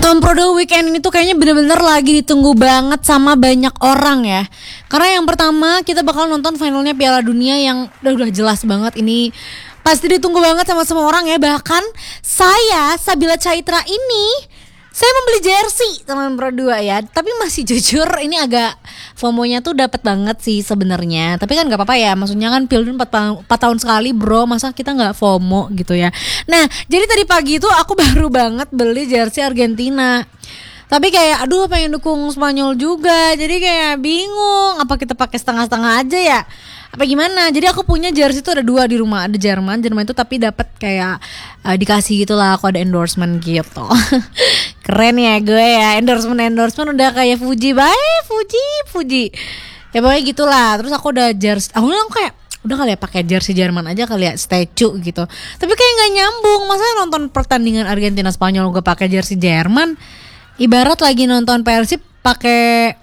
Tom Pro Weekend ini tuh kayaknya bener-bener lagi ditunggu banget sama banyak orang ya. Karena yang pertama kita bakal nonton finalnya Piala Dunia yang udah jelas banget ini pasti ditunggu banget sama semua orang ya. Bahkan saya, Sabila Caitra ini, saya membeli jersey Tom Pro 2 ya. Tapi masih jujur ini agak FOMO-nya tuh dapat banget sih sebenarnya. Tapi kan gak apa-apa ya. Maksudnya kan Piala Dunia 4 tahun sekali bro. Masa kita gak FOMO gitu ya. Nah jadi tadi pagi tuh aku baru banget beli jersey Argentina. Tapi kayak aduh pengen dukung Spanyol juga. Jadi kayak bingung apa kita pakai setengah-setengah aja ya, apa gimana. Jadi aku punya jersey itu ada 2 di rumah. Ada Jerman itu tapi dapat kayak dikasih gitulah, aku ada endorsement gitu. Keren ya gue ya, endorsement udah kayak Fuji, baik Fuji. Ya pokoknya gitulah. Terus aku udah jersey, aku kayak udah kali ya pakai jersey Jerman aja kali ya, statue gitu. Tapi kayak nggak nyambung. Masa nonton pertandingan Argentina Spanyol gue pakai jersey Jerman? Ibarat lagi nonton Persib pakai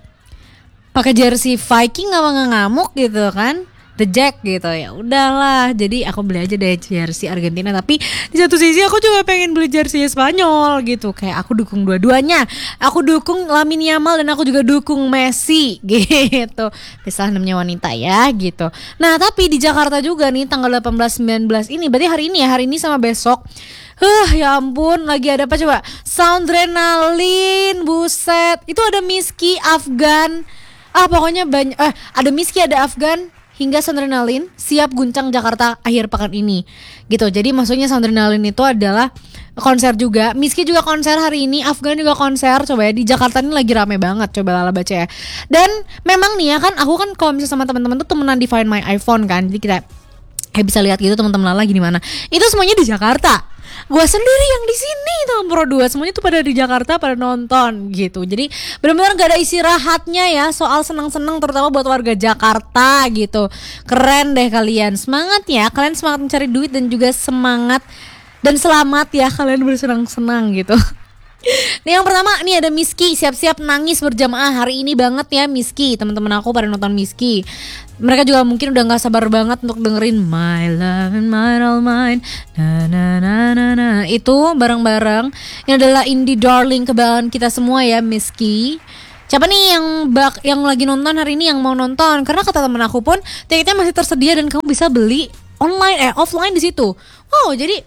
jersey Viking ngamuk gitu kan, The Jack gitu. Ya udahlah, jadi aku beli aja deh jersey Argentina. Tapi di satu sisi aku juga pengen beli jersey Spanyol gitu. Kayak aku dukung dua-duanya. Aku dukung Lamine Yamal dan aku juga dukung Messi gitu. Bisa namanya wanita ya gitu. Nah tapi di Jakarta juga nih tanggal 18-19 ini, berarti hari ini sama besok. Ya ampun, lagi ada apa coba? Soundrenalin, buset. Itu ada Miski, Afgan. Pokoknya banyak. Ada Miski, ada Afgan, hingga Soundrenalin siap guncang Jakarta akhir pekan ini. Gitu. Jadi maksudnya Soundrenalin itu adalah konser juga. Miski juga konser hari ini, Afgan juga konser. Coba ya, di Jakarta ini lagi rame banget. Coba Lala baca ya. Dan memang nih ya kan, aku kan kalau misalnya sama teman-teman tuh temenan di Find My iPhone kan. Jadi kita bisa lihat gitu teman-teman Lala lagi di mana. Itu semuanya di Jakarta. Gue sendiri yang di sini Tom Pro 2, semuanya tuh pada di Jakarta pada nonton gitu. Jadi benar-benar gak ada istirahatnya ya soal senang-senang, terutama buat warga Jakarta gitu. Keren deh kalian, semangat ya. Kalian semangat mencari duit dan juga semangat dan selamat ya kalian bersenang-senang gitu. Nih yang pertama, nih ada Miski, siap-siap nangis berjamaah hari ini banget ya Miski. Teman-teman aku pada nonton Miski. Mereka juga mungkin udah gak sabar banget untuk dengerin My Love and Mine All Mine, na na na na na. Itu bareng-bareng. Ini adalah indie darling kebanggaan kita semua ya Miski. Siapa nih yang lagi nonton hari ini, yang mau nonton? Karena kata temen aku pun tiketnya masih tersedia dan kamu bisa beli offline di situ. Wow, jadi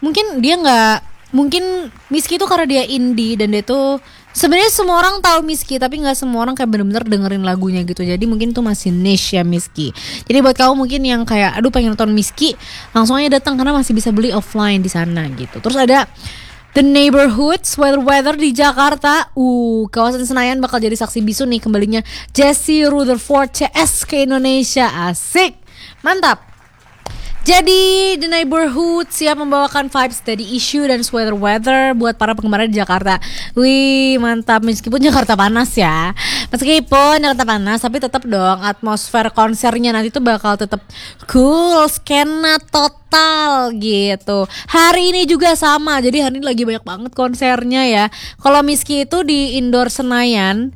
mungkin Miski itu karena dia indie dan dia tuh sebenarnya semua orang tahu Miski, tapi nggak semua orang kayak bener-bener dengerin lagunya gitu. Jadi mungkin tuh masih niche ya Miski. Jadi buat kamu mungkin yang kayak aduh pengen nonton Miski, langsung aja datang karena masih bisa beli offline di sana gitu. Terus ada The Neighborhood, Weather di Jakarta. Kawasan Senayan bakal jadi saksi bisu nih kembalinya Jesse Rutherford CS ke Indonesia. Asik, mantap. Jadi The Neighborhood siap membawakan vibes dari Issue dan Weather buat para penggemar di Jakarta. Wih mantap, meskipun Jakarta panas ya. Meskipun Jakarta panas, tapi tetap dong atmosfer konsernya nanti tuh bakal tetap cool, skena total gitu. Hari ini juga sama, jadi hari ini lagi banyak banget konsernya ya. Kalau Miski itu di Indoor Senayan.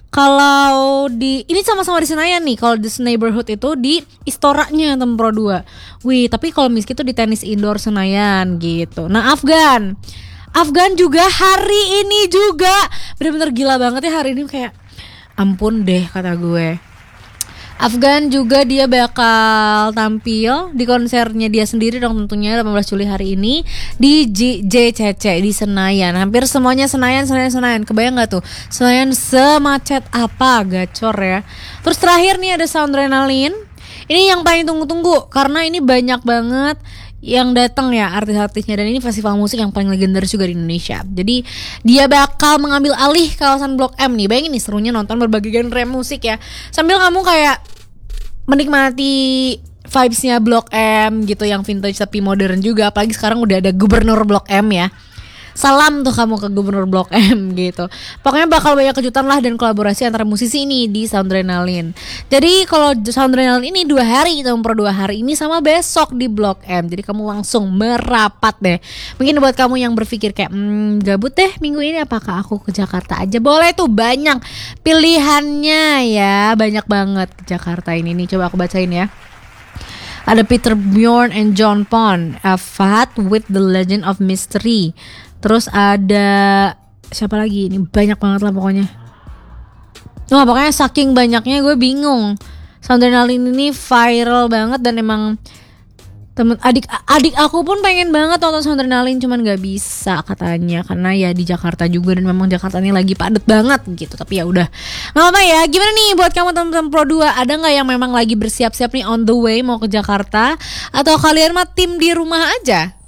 Kalau ini sama-sama di Senayan nih. Kalau di Neighborhood itu di Istoranya Tom Pro 2. Wih, tapi kalau Miski itu di Tenis Indoor Senayan gitu. Nah, Afgan juga hari ini juga bener-bener gila banget ya hari ini, kayak ampun deh kata gue. Afgan juga dia bakal tampil di konsernya dia sendiri dong tentunya 18 Juli hari ini di JCC di Senayan. Hampir semuanya Senayan. Kebayang gak tuh Senayan semacet apa, gacor ya. Terus terakhir nih ada Soundrenalin. Ini yang paling tunggu-tunggu karena ini banyak banget yang datang ya artis-artisnya, dan ini festival musik yang paling legendaris juga di Indonesia. Jadi dia bakal mengambil alih kawasan Blok M nih. Bayangin nih serunya nonton berbagai genre musik ya, sambil kamu kayak menikmati vibes-nya Blok M gitu, yang vintage tapi modern juga. Apalagi sekarang udah ada Gubernur Blok M ya. Salam tuh kamu ke Gubernur Blok M gitu. Pokoknya bakal banyak kejutan lah dan kolaborasi antara musisi ini di Soundrenalin. Jadi kalau Soundrenalin ini 2 hari, Tom Pro 2 hari ini sama besok di Blok M. Jadi kamu langsung merapat deh. Mungkin buat kamu yang berpikir kayak gabut deh minggu ini, apakah aku ke Jakarta aja? Boleh tuh, banyak pilihannya ya. Banyak banget ke Jakarta ini nih. Coba aku bacain ya. Ada Peter Bjorn and John Pond, A Fat with the Legend of Mystery. Terus ada siapa lagi? Ini banyak banget lah pokoknya. Nah, pokoknya saking banyaknya gue bingung. Soundernalin ini viral banget dan emang temen adik aku pun pengen banget nonton Soundernalin, cuman nggak bisa katanya karena ya di Jakarta juga dan memang Jakarta ini lagi padet banget gitu. Tapi ya udah nggak apa ya. Gimana nih buat kamu teman-teman Pro 2, ada nggak yang memang lagi bersiap-siap nih on the way mau ke Jakarta, atau kalian mah tim di rumah aja?